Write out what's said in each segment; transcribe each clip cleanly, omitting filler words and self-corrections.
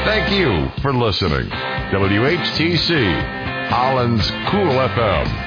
Thank you for listening. WHTC, Holland's Cool FM.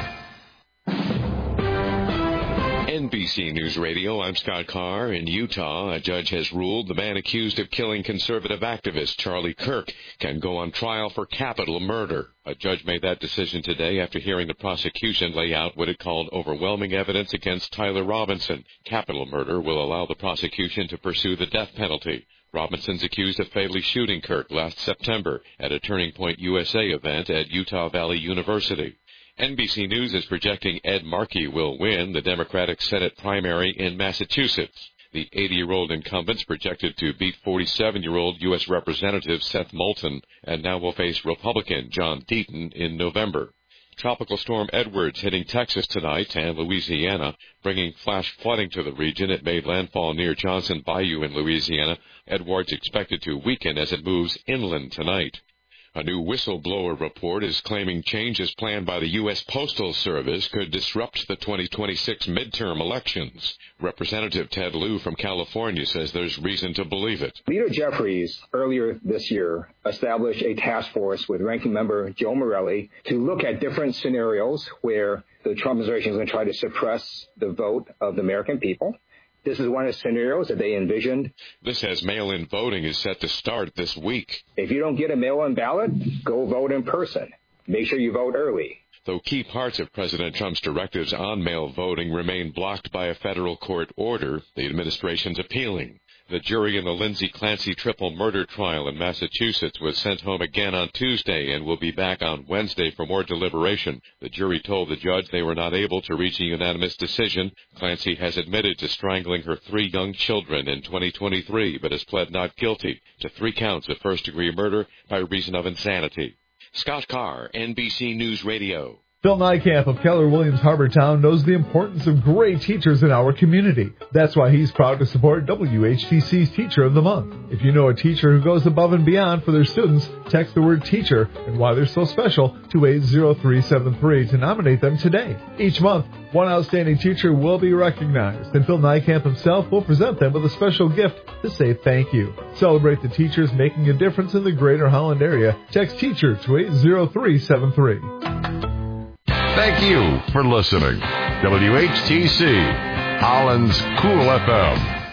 NBC News Radio, I'm Scott Carr. In Utah, a judge has ruled the man accused of killing conservative activist Charlie Kirk can go on trial for capital murder. A judge made that decision today after hearing the prosecution lay out what it called overwhelming evidence against Tyler Robinson. Capital murder will allow the prosecution to pursue the death penalty. Robinson's accused of fatally shooting Kirk last September at a Turning Point USA event at Utah Valley University. NBC News is projecting Ed Markey will win the Democratic Senate primary in Massachusetts. The 80-year-old incumbent's projected to beat 47-year-old U.S. Representative Seth Moulton and now will face Republican John Deaton in November. Tropical storm Edwards hitting Texas tonight and Louisiana, bringing flash flooding to the region. It made landfall near Johnson Bayou in Louisiana. Edwards expected to weaken as it moves inland tonight. A new whistleblower report is claiming changes planned by the U.S. Postal Service could disrupt the 2026 midterm elections. Representative Ted Lieu from California says there's reason to believe it. Leader Jeffries earlier this year established a task force with ranking member Joe Morelli to look at different scenarios where the Trump administration is going to try to suppress the vote of the American people. This is one of the scenarios that they envisioned. This as mail-in voting is set to start this week. If you don't get a mail-in ballot, go vote in person. Make sure you vote early. Though key parts of President Trump's directives on mail voting remain blocked by a federal court order, the administration's appealing. The jury in the Lindsay Clancy triple murder trial in Massachusetts was sent home again on Tuesday and will be back on Wednesday for more deliberation. The jury told the judge they were not able to reach a unanimous decision. Clancy has admitted to strangling her 3 young children in 2023, but has pled not guilty to 3 counts of first-degree murder by reason of insanity. Scott Carr, NBC News Radio. Phil Niekamp of Keller Williams Harbortown knows the importance of great teachers in our community. That's why he's proud to support WHTC's Teacher of the Month. If you know a teacher who goes above and beyond for their students, text the word teacher and why they're so special to 80373 to nominate them today. Each month, one outstanding teacher will be recognized, and Phil Niekamp himself will present them with a special gift to say thank you. Celebrate the teachers making a difference in the greater Holland area. Text teacher to 80373. Thank you for listening. WHTC, Holland's Cool FM.